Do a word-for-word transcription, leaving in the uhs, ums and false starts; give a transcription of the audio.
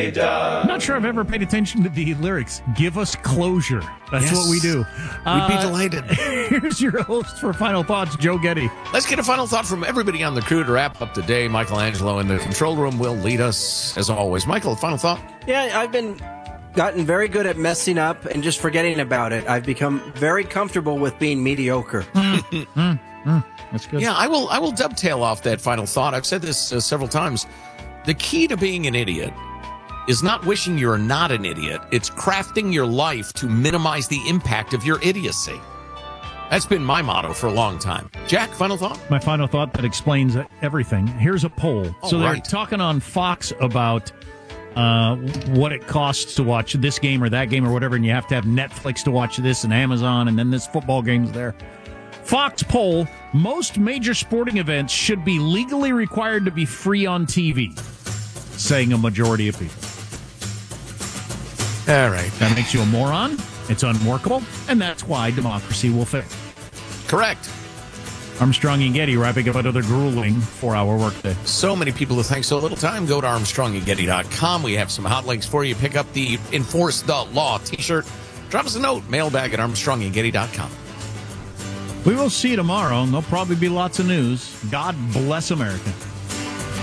Doug. Not sure I've ever paid attention to the lyrics. Give us closure. That's Yes. what we do. We'd Uh, be delighted. Here's your host for Final Thoughts, Joe Getty. Let's get a final thought from everybody on the crew to wrap up the day. Michelangelo in the control room will lead us, as always. Michael, final thought? Yeah, I've been gotten very good at messing up and just forgetting about it. I've become very comfortable with being mediocre. That's good. Yeah, I will I will dovetail off that final thought. I've said this uh, several times. The key to being an idiot is not wishing you're not an idiot. It's crafting your life to minimize the impact of your idiocy. That's been my motto for a long time. Jack, final thought? My final thought that explains everything. Here's a poll. Oh, so they're right. talking on Fox about uh, what it costs to watch this game or that game or whatever, and you have to have Netflix to watch this and Amazon, and then this football game's there. Fox poll, most major sporting events should be legally required to be free on T V, saying a majority of people. All right. That makes you a moron, it's unworkable, and that's why democracy will fail. Correct. Armstrong and Getty wrapping up another grueling four-hour workday. So many people who think so little time. Go to armstrong and getty dot com. We have some hot links for you. Pick up the Enforce the Law t-shirt. Drop us a note. Mailbag at armstrong and getty dot com. We will see you tomorrow. There'll probably be lots of news. God bless America.